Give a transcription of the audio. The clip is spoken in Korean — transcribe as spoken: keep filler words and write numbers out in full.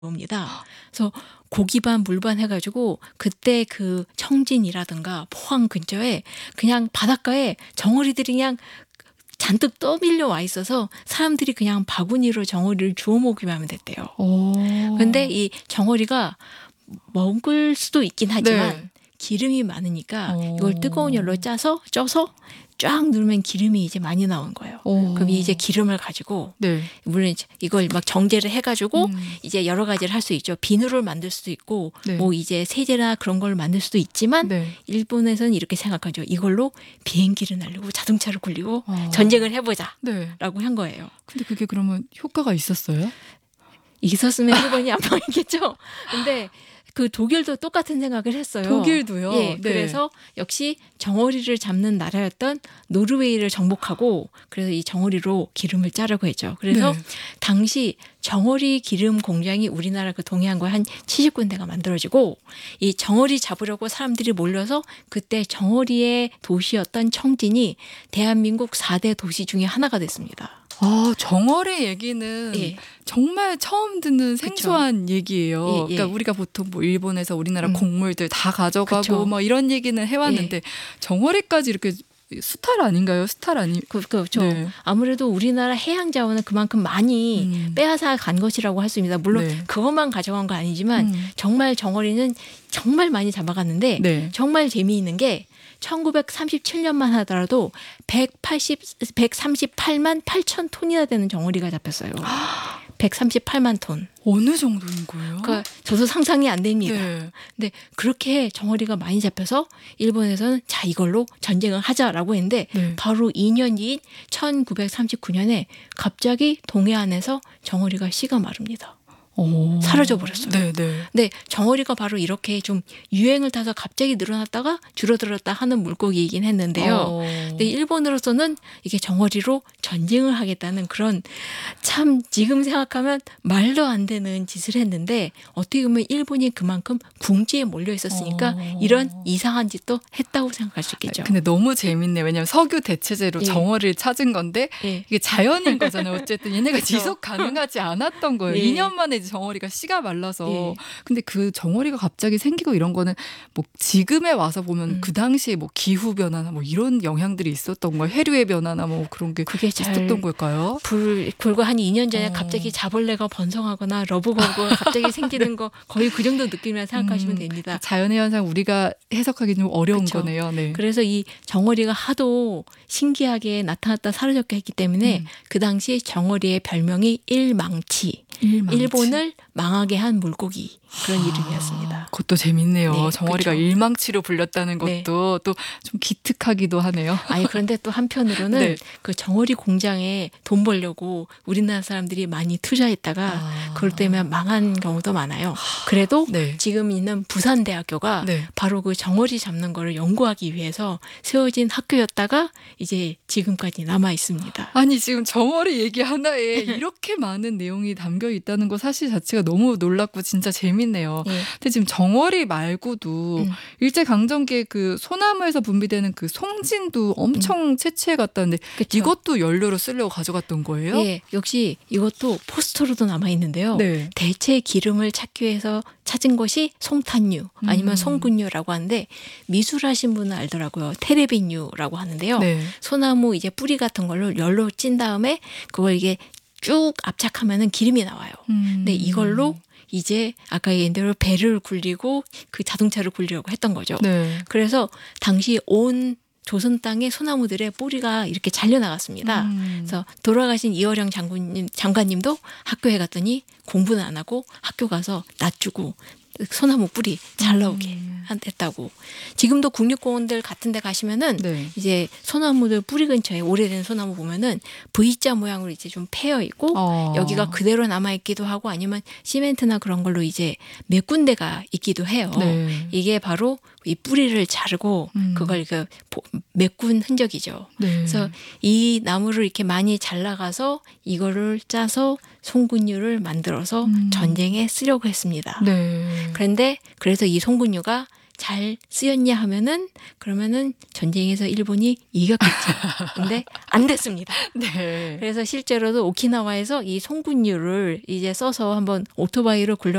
옵니다. 그래서 고기반 물반 해가지고 그때 그 청진이라든가 포항 근처에 그냥 바닷가에 정어리들이 그냥 잔뜩 떠밀려 와 있어서 사람들이 그냥 바구니로 정어리를 주워 먹기만 하면 됐대요. 그런데 이 정어리가 먹을 수도 있긴 하지만 네. 기름이 많으니까 오. 이걸 뜨거운 열로 짜서 쪄서 쫙 누르면 기름이 이제 많이 나온 거예요. 오. 그럼 이제 기름을 가지고 네. 물론 이제 이걸 막 정제를 해가지고 음. 이제 여러 가지를 할 수 있죠. 비누를 만들 수도 있고 네. 뭐 이제 세제나 그런 걸 만들 수도 있지만 네. 일본에서는 이렇게 생각하죠. 이걸로 비행기를 날리고 자동차를 굴리고 어. 전쟁을 해보자라고 네. 한 거예요. 근데 그게 그러면 효과가 있었어요? 있었으면 일본이 안 망했겠죠. 근데 그 독일도 똑같은 생각을 했어요. 독일도요? 예, 네. 그래서 역시 정어리를 잡는 나라였던 노르웨이를 정복하고 그래서 이 정어리로 기름을 짜려고 했죠. 그래서 네. 당시 정어리 기름 공장이 우리나라 그 동해안과 한 칠십 군데가 만들어지고 이 정어리 잡으려고 사람들이 몰려서 그때 정어리의 도시였던 청진이 대한민국 사 대 도시 중에 하나가 됐습니다. 아, 정어리 얘기는 예. 정말 처음 듣는 생소한 얘기예요. 예, 예. 그러니까 우리가 보통 뭐 일본에서 우리나라 음. 곡물들 다 가져가고 그쵸. 뭐 이런 얘기는 해왔는데 정어리까지 이렇게 수탈 아닌가요? 수탈 아니? 그, 그렇죠. 네. 아무래도 우리나라 해양 자원은 그만큼 많이 음. 빼앗아 간 것이라고 할 수 있습니다. 물론 네. 그것만 가져간 거 아니지만 음. 정말 정어리는 정말 많이 잡아갔는데 네. 정말 재미있는 게 천구백삼십칠 년만 하더라도 백팔십, 백삼십팔만 팔천 톤이나 되는 정어리가 잡혔어요. 백삼십팔만 톤. 어느 정도인 거예요? 그러니까 저도 상상이 안 됩니다. 네. 근데 그렇게 정어리가 많이 잡혀서 일본에서는 자 이걸로 전쟁을 하자라고 했는데 네. 바로 이 년 뒤인 천구백삼십구 년에 갑자기 동해안에서 정어리가 씨가 마릅니다. 오. 사라져 버렸어요. 네, 네. 근데 정어리가 바로 이렇게 좀 유행을 타서 갑자기 늘어났다가 줄어들었다 하는 물고기이긴 했는데요. 어. 근데 일본으로서는 이게 정어리로 전쟁을 하겠다는 그런 참 지금 생각하면 말도 안 되는 짓을 했는데 어떻게 보면 일본이 그만큼 궁지에 몰려 있었으니까 어. 이런 이상한 짓도 했다고 생각할 수 있겠죠. 근데 너무 재밌네요. 왜냐하면 석유 대체제로 예. 정어리를 찾은 건데 예. 이게 자연인 거잖아요. 어쨌든 얘네가 그렇죠. 지속 가능하지 않았던 거예요. 예. 이 년 만에 이제 정어리가 씨가 말라서. 예. 근데 그 정어리가 갑자기 생기고 이런 거는 뭐 지금에 와서 보면 음. 그 당시에 뭐 기후 변화나 뭐 이런 영향들이 있었던 거예요. 해류의 변화나 뭐 그런 게 그게 잘 있었던 걸까요? 불, 불과 한 이 년 전에 어. 갑자기 자벌레가 번성하거나 러브버그가 갑자기 생기는 거 거의 그 정도 느낌이라 생각하시면 음, 됩니다. 그 자연의 현상 우리가 해석하기 좀 어려운 그쵸. 거네요. 네. 그래서 이 정어리가 하도 신기하게 나타났다 사라졌게 했기 때문에 음. 그 당시 정어리의 별명이 일망치, 일망치. 일본을 망하게 한 물고기 그런 아, 이름이었습니다. 그것도 재밌네요. 네, 정어리가 그렇죠. 일망치로 불렸다는 것도 네. 또 좀 기특하기도 하네요. 아니 그런데 또 한편으로는 네. 그 정어리 공장에 돈 벌려고 우리나라 사람들이 많이 투자했다가 아. 그럴 때면 망한 경우도 많아요. 그래도 네. 지금 있는 부산대학교가 네. 바로 그 정어리 잡는 거를 연구하기 위해서 세워진 학교였다가 이제 지금까지 남아 있습니다. 아니 지금 정어리 얘기 하나에 이렇게 많은 내용이 담겨 있다는 거 사실 자체가 너무 놀랍고 진짜 재밌네요. 예. 근데 지금 정어리 말고도 음. 일제 강점기에 그 소나무에서 분비되는 그 송진도 엄청 채취해 갔다는데 그쵸. 이것도 연료로 쓰려고 가져갔던 거예요? 예, 역시 이것도 포스터로도 남아 있는데요. 네. 대체 기름을 찾기 위해서 찾은 것이 송탄류 아니면 음. 송근류라고 하는데 미술하신 분은 알더라고요. 테레빈류라고 하는데요. 네. 소나무 이제 뿌리 같은 걸로 열로 찐 다음에 그걸 이게 쭉 압착하면은 기름이 나와요. 음. 근데 이걸로 이제 아까 얘기한 대로 배를 굴리고 그 자동차를 굴리려고 했던 거죠. 네. 그래서 당시 온 조선 땅의 소나무들의 뿌리가 이렇게 잘려 나갔습니다. 음. 그래서 돌아가신 이어령 장군님, 장관님도 학교에 갔더니 공부는 안 하고 학교 가서 낮추고 소나무 뿌리 잘 나오게 음. 했다고. 지금도 국립공원들 같은 데 가시면은 네. 이제 소나무들 뿌리 근처에 오래된 소나무 보면은 V자 모양으로 이제 좀 패여 있고 어. 여기가 그대로 남아 있기도 하고 아니면 시멘트나 그런 걸로 이제 몇 군데가 있기도 해요. 네. 이게 바로 이 뿌리를 자르고 음. 그걸 그 메꾼 흔적이죠. 네. 그래서 이 나무를 이렇게 많이 잘라가서 이거를 짜서 송근류를 만들어서 음. 전쟁에 쓰려고 했습니다. 네. 그런데 그래서 이 송근류가 잘 쓰였냐 하면은 그러면은 전쟁에서 일본이 이겼겠죠. 근데 안 됐습니다. 네. 그래서 실제로도 오키나와에서 이 송군유를 이제 써서 한번 오토바이로 굴려